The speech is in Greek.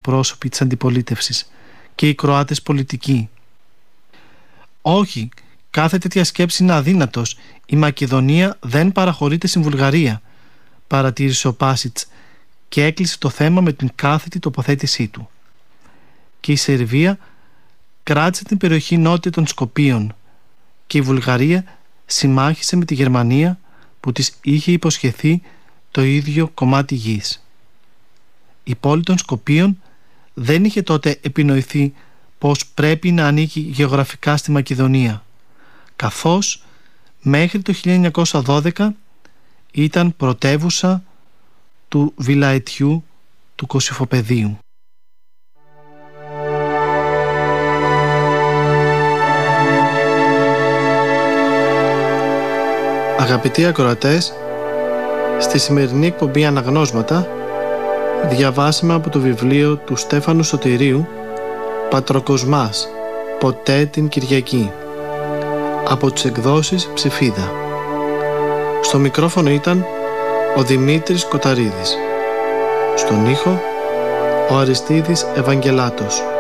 εκπρόσωποι της αντιπολίτευσης και οι Κροάτες πολιτικοί. «Όχι, κάθε τέτοια σκέψη είναι αδύνατος. Η Μακεδονία δεν παραχωρείται στην Βουλγαρία», παρατήρησε ο Πάσιτς και έκλεισε το θέμα με την κάθετη τοποθέτησή του. Και η Σερβία κράτησε την περιοχή νότια των Σκοπίων και η Βουλγαρία συμμάχισε με τη Γερμανία που της είχε υποσχεθεί το ίδιο κομμάτι γης. Η πόλη των Σκοπίων δεν είχε τότε επινοηθεί πως πρέπει να ανήκει γεωγραφικά στη Μακεδονία, καθώς μέχρι το 1912 ήταν πρωτεύουσα του βιλαετιού του Κωσυφοπεδίου. Αγαπητοί ακροατές, στη σημερινή εκπομπή Αναγνώσματα διαβάσαμε από το βιβλίο του Στέφανου Σωτηρίου «Πατροκοσμάς, ποτέ την Κυριακή», από τις εκδόσεις Ψηφίδα. Στο μικρόφωνο ήταν ο Δημήτρης Κοταρίδης. Στον ήχο ο Αριστίδης Ευαγγελάτος.